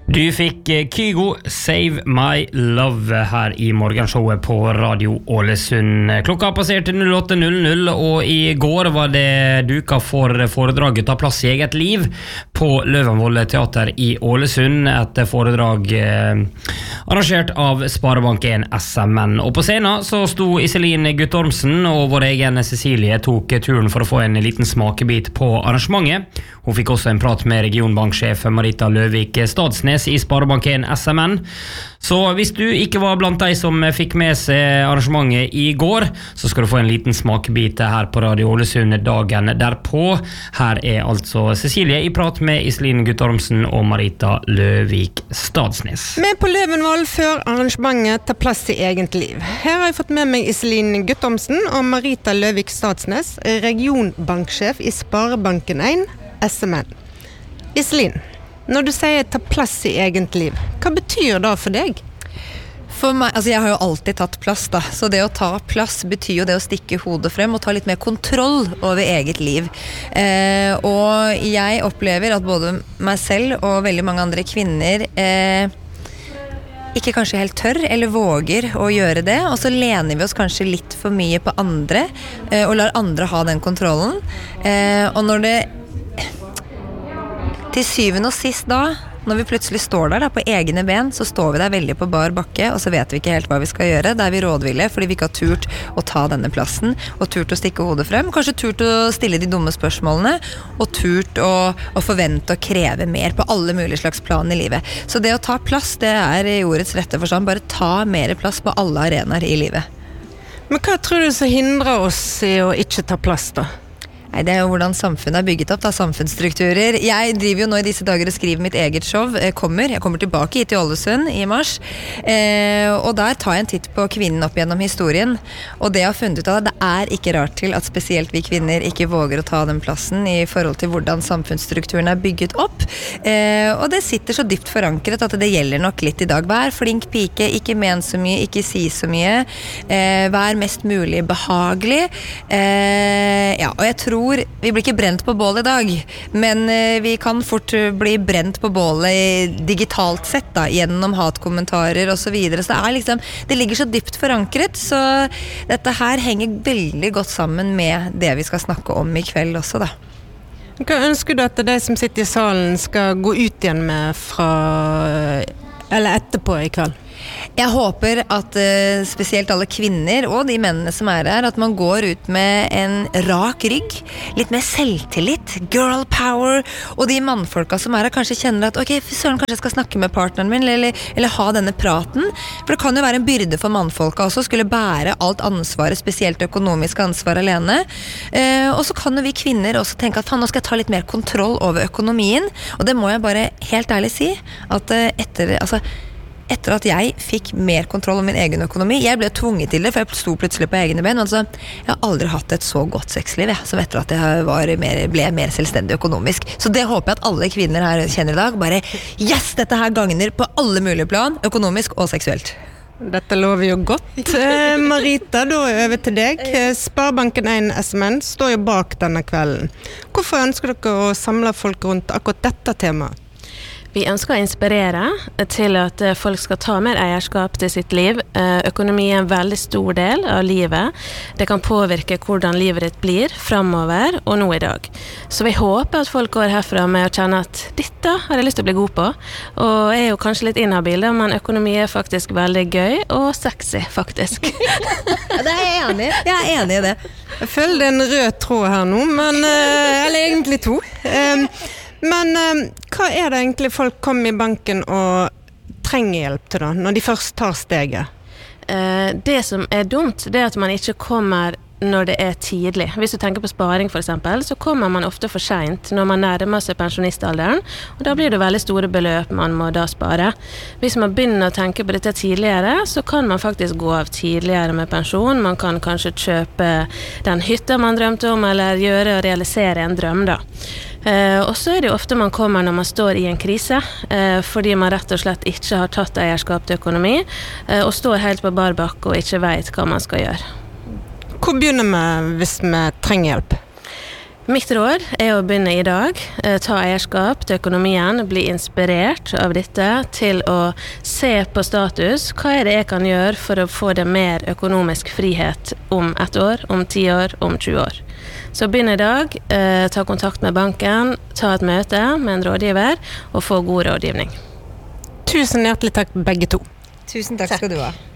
Du fikk Kygo Save My Love her i morgenshowet på Radio Ålesund. Klokka passerte 08:00, og i går var det duka for foredraget Ta plass i eget liv på Løvenvoll Teater i Ålesund. Et foredrag arrangert av Sparebank1 SMN. Og på scenen så sto Iselin Guttormsen, og vår egen Cecilie tok turen for å få en liten smakebit på arrangementet. Hun fikk også en prat med regionbanksjef Marita Løvik Stadsnes i Sparebank1 SMN. Så hvis du ikke var blant de som fikk med seg arrangementet i går, så skal du få en liten smakebit her på Radio Ålesund dagen derpå. Her er altså Cecilie i prat med Iselin Guttormsen og Marita Løvik Stadsnes. Med på Løvenvoll før arrangementet Ta plass i eget liv. Her har jeg fått med meg Iselin Guttormsen og Marita Løvik Stadsnes, regionbanksjef i Sparebanken1 SMN. Iselin, når du sier ta plass i eget liv, hva betyr det for deg? For meg, altså jeg har jo alltid tatt plass da, så det å ta plass betyr jo det å stikke hodet frem og ta litt mer kontroll over eget liv. Og jeg opplever at både meg selv og veldig mange andre kvinner ikke kanskje helt tør eller våger å gjøre det, og så lener vi oss kanskje litt for mye på andre og lar andre ha den kontrollen. Og når det til syvende og sist da, når vi plutselig står der da, på egne ben, så står vi der veldig på bar bakke, og så vet vi ikke helt hva vi skal gjøre. Da er vi rådville, fordi vi ikke har turt å ta denne plassen, og turt å stikke hodet frem, kanskje turt å stille de dumme spørsmålene, og turt å forvente og kreve mer på alle mulige slags plan i livet. Så det å ta plass, det er i ordets rette forstand, bare ta mer plass på alle arenaer i livet. Men hva tror du så hindrer oss i å ikke ta plass da? Nei, det er jo hvordan samfunnet er bygget opp, da, samfunnsstrukturer. Jeg driver jo nå i disse dager og skriver mitt eget show. Jeg kommer tilbake hit til Ålesund i mars, og der tar jeg en titt på kvinnen opp gjennom historien. Og det jeg har funnet ut av det er ikke rart til at spesielt vi kvinner ikke våger å ta den plassen i forhold til hvordan samfunnsstrukturen er bygget opp. Og det sitter så dypt forankret at det gjelder nok litt i dag. Vær flink pike, ikke men så mye, ikke si så mye. Vær mest mulig behagelig. Ja, og jeg tror vi blir ikke brent på bål i dag, men vi kan fort bli brent på bålet digitalt sett da, gjennom hatkommentarer og så videre. Så det er liksom, det ligger så dypt forankret, så dette her henger veldig godt sammen med det vi skal snakke om i kveld også da. Hva ønsker du at de som sitter i salen skal gå ut igjen med fra, eller etterpå i kveld? Jeg håper at spesielt alle kvinner og de mennene som er her, at man går ut med en rak rygg, litt mer selvtillit, girl power, og de mannfolka som er her kanskje kjenner at ok, søren, kanskje jeg skal snakke med partneren min, eller ha denne praten, for det kan jo være en byrde for mannfolka også, skulle bære alt ansvaret, spesielt økonomisk ansvar alene, og så kan jo vi kvinner også tenke at faen, nå skal jeg ta litt mer kontroll over økonomien, og det må jeg bare helt ærlig si, at etter at jeg fikk mer kontroll om min egen økonomi, jeg ble tvunget til det, for jeg sto plutselig på egne ben, altså, jeg har aldri hatt et så godt sexliv, som etter at jeg ble mer selvstendig økonomisk. Så det håper jeg at alle kvinner her kjenner i dag, bare, yes, dette her gagner på alle mulige plan, økonomisk og seksuelt. Dette lover jo godt. Marita, da er over til deg. Sparebanken1 SMN står jo bak denne kvelden. Hvorfor ønsker dere å samle folk rundt akkurat dette temaet? Vi ønsker å inspirere til at folk skal ta mer eierskap til sitt liv. Økonomi er en veldig stor del av livet. Det kan påvirke hvordan livet ditt blir fremover og nå i dag. Så vi håper at folk går herfra med å kjenne at dette har jeg lyst til å bli god på. Og er jo kanskje litt inhabile, men økonomi er faktisk veldig gøy og sexy, faktisk. Det er jeg enig i. Jeg er enig i det. Jeg føler det er en rød tråd her nå, men, eller egentlig to. Men hva er det egentlig folk kommer i banken og trenger hjelp til da, når de først tar steget? Det som er dumt, det er at man ikke kommer når det er tidlig. Hvis du tenker på sparing for eksempel, så kommer man ofte for sent når man nærmer seg pensjonistalderen, og da blir det veldig store beløp man må da spare. Hvis man begynner å tenke på dette tidligere, så kan man faktisk gå av tidligere med pensjon. Man kan kanskje kjøpe den hytta man drømte om, eller gjøre og realisere en drøm da. Og så er det jo ofte man kommer når man står i en krise, fordi man rett og slett ikke har tatt eierskap til økonomi, og står helt på bar bakke og ikke vet hva man skal gjøre. Hvor begynner vi hvis vi trenger hjelp? Mitt råd å begynne I dag, ta eierskap til økonomien, bli inspirert av dette til å se på status. Hva det jeg kan gjøre for å få det mer økonomisk frihet om 1 år, om 10 år, om 20 år. Så begynn I dag, ta kontakt med banken, ta et møte med en rådgiver og få god rådgivning. Tusen hjertelig takk begge to. Tusen takk skal du ha.